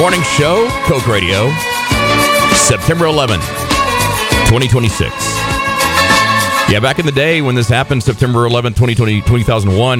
Morning show, Coke Radio, September 11th, 2026. Yeah, back in the day when this happened, September 11th, 2001,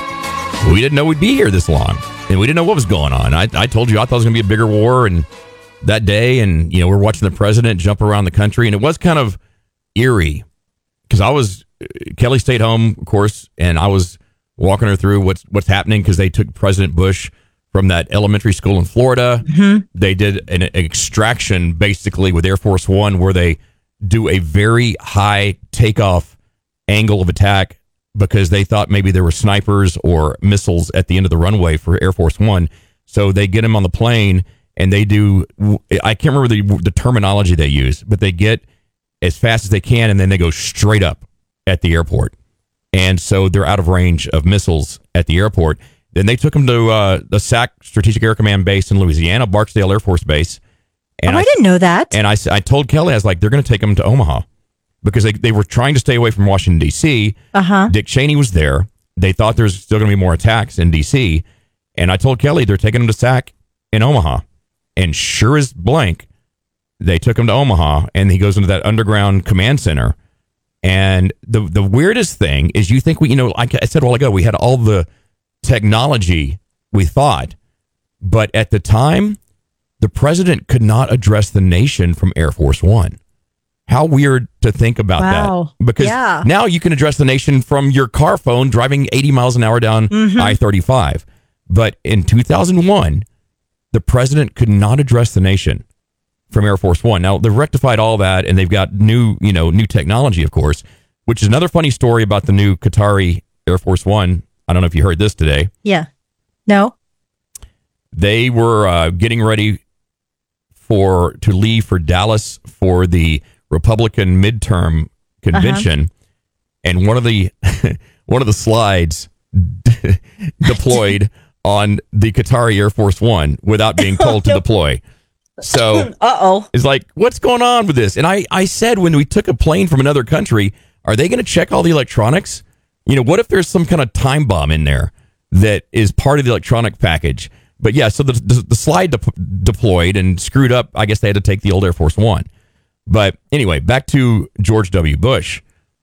we didn't know we'd be here this long. And we didn't know what was going on. I told you I thought it was going to be a bigger war and that day. And, we're watching the president jump around the country. And it was kind of eerie because Kelly stayed home, of course, and I was walking her through what's happening because they took President Bush from that elementary school in Florida. Mm-hmm. They did an extraction basically with Air Force One where they do a very high takeoff angle of attack because they thought maybe there were snipers or missiles at the end of the runway for Air Force One. So they get him on the plane and they do, I can't remember the terminology they use, but they get as fast as they can and then they go straight up at the airport. And so they're out of range of missiles at the airport. Then they took him to the SAC Strategic Air Command base in Louisiana, Barksdale Air Force Base. And I didn't know that. And I told Kelly, I was like, they're going to take him to Omaha. Because they were trying to stay away from Washington, D.C. Uh-huh. Dick Cheney was there. They thought there's still going to be more attacks in D.C. And I told Kelly they're taking him to SAC in Omaha. And sure as blank, they took him to Omaha. And he goes into that underground command center. And the weirdest thing is you think like I said a while ago, we had all the technology we thought. But at the time, the president could not address the nation from Air Force One. How weird to think about that. Because now you can address the nation from your car phone driving 80 miles an hour down I-35. But in 2001, the president could not address the nation from Air Force One. Now, they've rectified all that, and they've got new technology, of course, which is another funny story about the new Qatari Air Force One. I don't know if you heard this today. Yeah. No. They were getting ready to leave for Dallas for the Republican midterm convention, and one of the slides deployed on the Qatari Air Force One without being told to deploy. So it's like, what's going on with this? And I said when we took a plane from another country, are they going to check all the electronics? What if there's some kind of time bomb in there that is part of the electronic package? But yeah, so the slide deployed and screwed up. I guess they had to take the old Air Force One. But anyway, back to George W. Bush.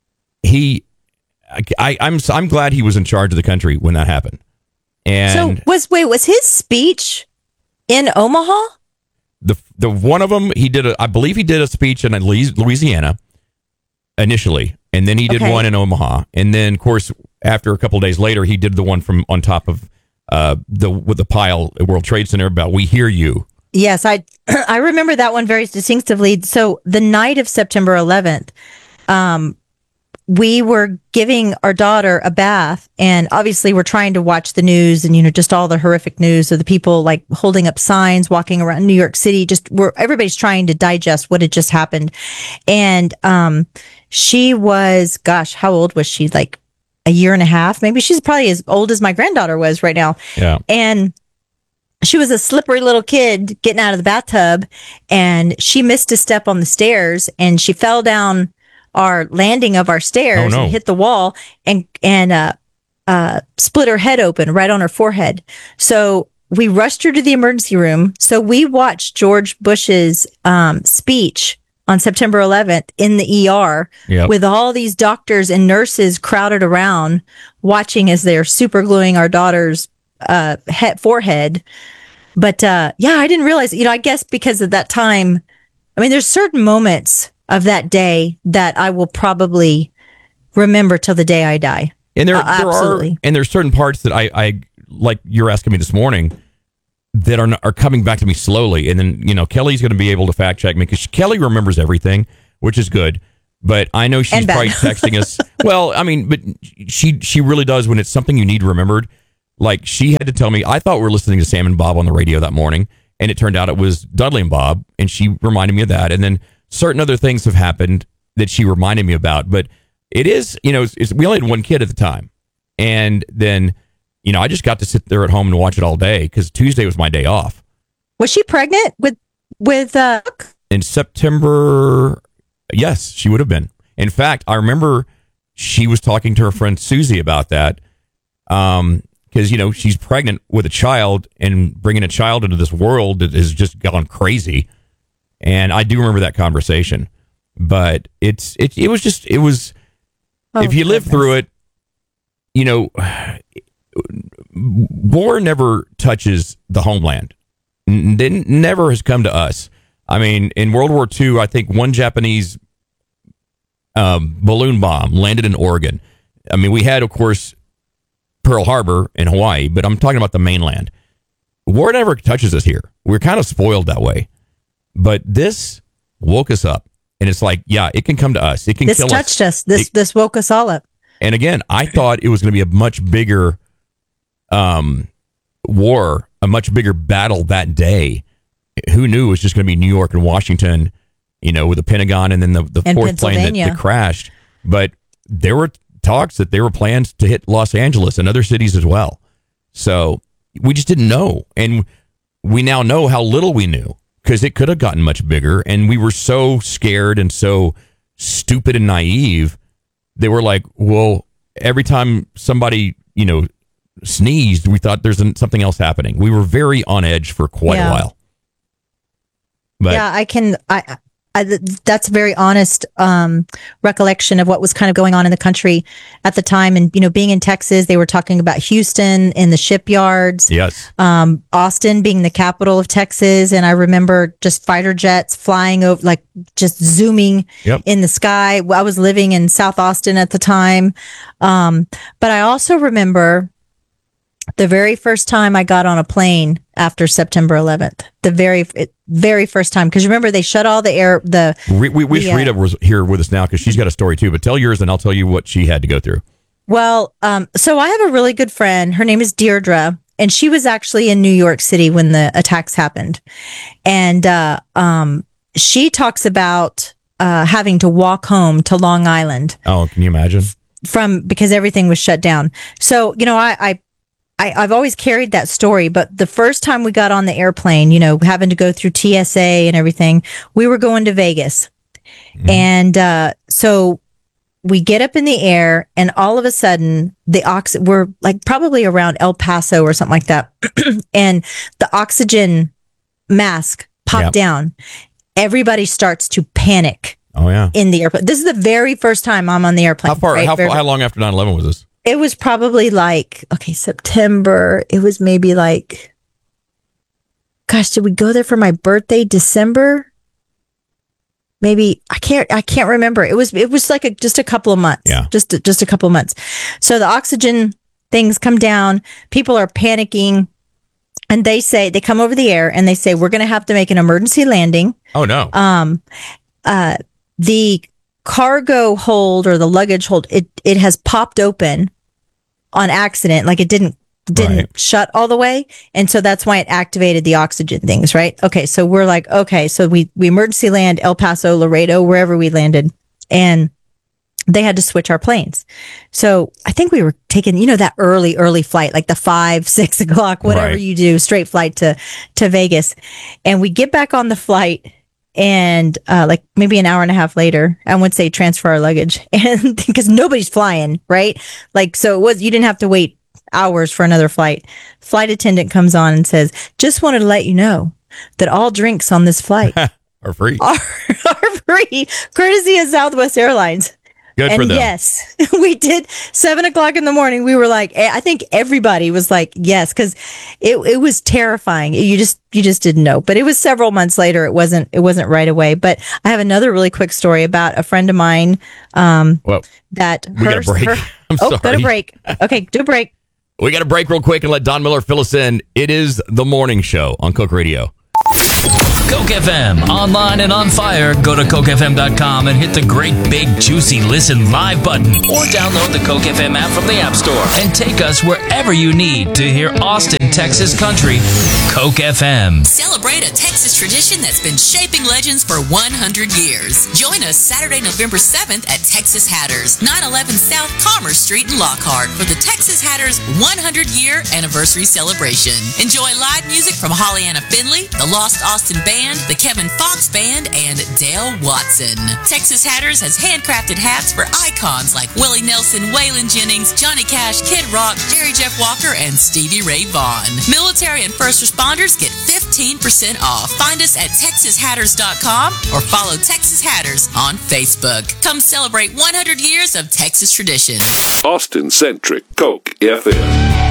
I'm glad he was in charge of the country when that happened. And so was his speech in Omaha? The one of them I believe he did a speech in Louisiana initially, and then he did one in Omaha, and then of course after a couple of days later he did the one from on top of with the pile at World Trade Center about "We hear you." Yes, I remember that one very distinctively. So the night of September 11th, we were giving our daughter a bath, and obviously we're trying to watch the news and, just all the horrific news of the people like holding up signs, walking around New York City, everybody's trying to digest what had just happened. And she was, how old was she? Like a year and a half? Maybe she's probably as old as my granddaughter was right now. Yeah. And she was a slippery little kid getting out of the bathtub, and she missed a step on the stairs, and she fell down our landing of our stairs and hit the wall and split her head open right on her forehead. So we rushed her to the emergency room. So we watched George Bush's speech on September 11th in the ER with all these doctors and nurses crowded around watching as they're super gluing our daughter's forehead. But I didn't realize, I guess because of that time, there's certain moments of that day that I will probably remember till the day I die. And there's certain parts that I like you're asking me this morning that are coming back to me slowly. And then, Kelly's going to be able to fact check me because Kelly remembers everything, which is good. But I know she's probably texting us. Well, but she really does when it's something you need remembered. Like she had to tell me, I thought we were listening to Sam and Bob on the radio that morning, and it turned out it was Dudley and Bob, and she reminded me of that. And then certain other things have happened that she reminded me about. But it is, we only had one kid at the time. And then, I just got to sit there at home and watch it all day because Tuesday was my day off. Was she pregnant with in September? Yes, she would have been. In fact, I remember she was talking to her friend Susie about that. because, she's pregnant with a child, and bringing a child into this world has just gone crazy. And I do remember that conversation. But it was if you live through it, war never touches the homeland. It never has come to us. I mean, in World War II, I think one Japanese balloon bomb landed in Oregon. I mean, we had, of course, Pearl Harbor in Hawaii, but I'm talking about the mainland. War never touches us here. We're kind of spoiled that way. But this woke us up. And it's like, yeah, it can come to us. It can kill us. This touched us. This woke us all up. And again, I thought it was going to be a much bigger war, a much bigger battle that day. Who knew it was just going to be New York and Washington, with the Pentagon and then the fourth plane that crashed. But there were talks that there were plans to hit Los Angeles and other cities as well. So we just didn't know. And we now know how little we knew, because it could have gotten much bigger. And we were so scared and so stupid and naive. They were like, well, every time somebody, sneezed, we thought there's something else happening. We were very on edge for quite a while. But that's a very honest recollection of what was kind of going on in the country at the time. And, being in Texas, they were talking about Houston in the shipyards. Yes. Austin being the capital of Texas. And I remember just fighter jets flying over, like just zooming in the sky. I was living in South Austin at the time. But I also remember the very first time I got on a plane after September 11th, the very first time, because remember they shut all the air. We wish Rita was here with us now, because she's got a story too. But tell yours, and I'll tell you what she had to go through. Well, so I have a really good friend. Her name is Deirdre, and she was actually in New York City when the attacks happened, and she talks about having to walk home to Long Island. Oh, can you imagine? Because everything was shut down. So I've always carried that story, but the first time we got on the airplane, having to go through TSA and everything, we were going to Vegas. Mm-hmm. And so we get up in the air, and all of a sudden we're like probably around El Paso or something like that. And the oxygen mask popped down. Everybody starts to panic. Oh, yeah. In the airplane. This is the very first time I'm on the airplane. How far? Right? How long after 9/11 was this? It was probably September. It was maybe did we go there for my birthday? December? Maybe I can't remember. It was like just a couple of months. Yeah. Just a couple of months. So the oxygen things come down. People are panicking, and they come over the air and they say, we're going to have to make an emergency landing. Oh no. The cargo hold or the luggage hold, it has popped open on accident. Like it didn't shut all the way. And so that's why it activated the oxygen things, right? Okay. So we're like, okay. So we emergency land El Paso, Laredo, wherever we landed. And they had to switch our planes. So I think we were taking, that early flight, like the 5, 6 o'clock, whatever you do, straight flight to Vegas. And we get back on the flight. And like maybe an hour and a half later, I would say transfer our luggage, and because nobody's flying, right? Like, so you didn't have to wait hours for another flight. Flight attendant comes on and says, just wanted to let you know that all drinks on this flight are free, are free, courtesy of Southwest Airlines. Good for them. Yes, we did. 7 o'clock in the morning, we were like, I think everybody was like, yes, because it was terrifying. You just didn't know. But it was several months later. It wasn't right away. But I have another really quick story about a friend of mine. That we got a break. I'm sorry. Got a break. Okay, do a break. We got a break real quick and let Don Miller fill us in. It is the morning show on Coke Radio. Coke FM, online and on fire. Go to CokeFM.com and hit the great big juicy listen live button, or download the Coke FM app from the App Store and take us wherever you need to hear Austin, Texas country Coke FM. Celebrate a Texas tradition that's been shaping legends for 100 years. Join us Saturday, November 7th at Texas Hatters, 911 South Commerce Street in Lockhart for the Texas Hatters 100-year anniversary celebration. Enjoy live music from Holly-Anna Finley, the Lost Austin Band, the Kevin Fox Band, and Dale Watson. Texas Hatters has handcrafted hats for icons like Willie Nelson, Waylon Jennings, Johnny Cash, Kid Rock, Jerry Jeff Walker, and Stevie Ray Vaughan. Military and first responders get 15% off. Find us at TexasHatters.com or follow Texas Hatters on Facebook. Come celebrate 100 years of Texas tradition. Austin-centric Coke FM.